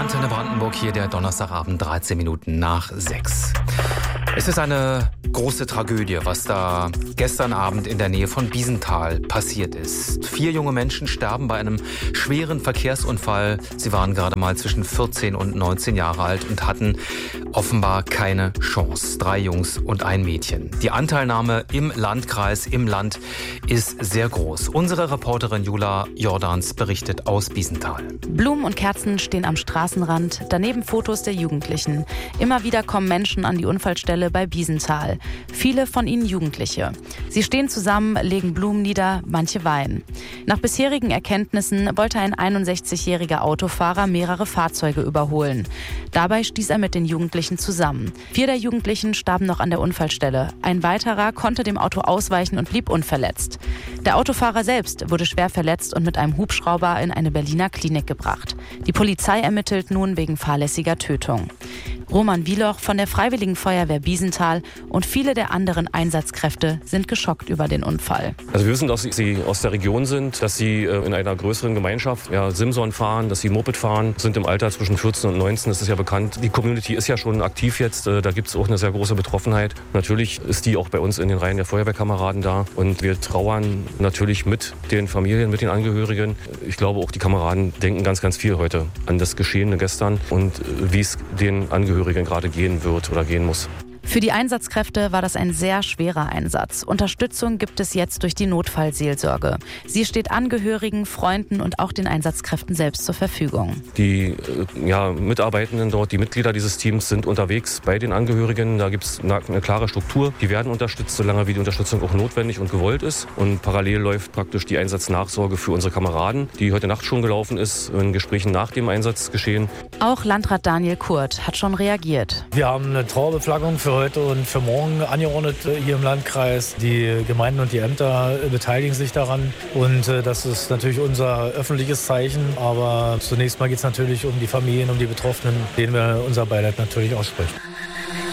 Antenne Brandenburg, hier der Donnerstagabend, 13 Minuten nach 6. Es ist eine große Tragödie, was da gestern Abend in der Nähe von Biesenthal passiert ist. 4 junge Menschen sterben bei einem schweren Verkehrsunfall. Sie waren gerade mal zwischen 14 und 19 Jahre alt und hatten offenbar keine Chance. 3 Jungs und ein Mädchen. Die Anteilnahme im Landkreis, im Land ist sehr groß. Unsere Reporterin Jula Jordans berichtet aus Biesenthal. Blumen und Kerzen stehen am Straßenrand, daneben Fotos der Jugendlichen. Immer wieder kommen Menschen an die Unfallstelle bei Biesenthal. Viele von ihnen Jugendliche. Sie stehen zusammen, legen Blumen nieder, manche weinen. Nach bisherigen Erkenntnissen wollte ein 61-jähriger Autofahrer mehrere Fahrzeuge überholen. Dabei stieß er mit den Jugendlichen zusammen. 4 der Jugendlichen starben noch an der Unfallstelle. Ein weiterer konnte dem Auto ausweichen und blieb unverletzt. Der Autofahrer selbst wurde schwer verletzt und mit einem Hubschrauber in eine Berliner Klinik gebracht. Die Polizei ermittelt nun wegen fahrlässiger Tötung. Roman Wieloch von der Freiwilligen Feuerwehr Biesenthal und viele der anderen Einsatzkräfte sind geschockt über den Unfall. Also wir wissen, dass sie aus der Region sind, dass sie in einer größeren Gemeinschaft Simson fahren, dass sie Moped fahren, sind im Alter zwischen 14 und 19, das ist ja bekannt. Die Community ist ja schon aktiv jetzt, da gibt es auch eine sehr große Betroffenheit. Natürlich ist die auch bei uns in den Reihen der Feuerwehrkameraden da und wir trauern natürlich mit den Familien, mit den Angehörigen. Ich glaube auch die Kameraden denken ganz, ganz viel heute an das Geschehene gestern und wie es den Angehörigen gerade gehen wird oder gehen muss. Für die Einsatzkräfte war das ein sehr schwerer Einsatz. Unterstützung gibt es jetzt durch die Notfallseelsorge. Sie steht Angehörigen, Freunden und auch den Einsatzkräften selbst zur Verfügung. Die Mitarbeitenden dort, die Mitglieder dieses Teams sind unterwegs bei den Angehörigen. Da gibt es eine klare Struktur. Die werden unterstützt, solange wie die Unterstützung auch notwendig und gewollt ist. Und parallel läuft praktisch die Einsatznachsorge für unsere Kameraden, die heute Nacht schon gelaufen ist, in Gesprächen nach dem Einsatzgeschehen. Auch Landrat Daniel Kurt hat schon reagiert. Wir haben eine Trauerbeflaggung für heute und für morgen angeordnet hier im Landkreis. Die Gemeinden und die Ämter beteiligen sich daran und das ist natürlich unser öffentliches Zeichen. Aber zunächst mal geht es natürlich um die Familien, um die Betroffenen, denen wir unser Beileid natürlich aussprechen.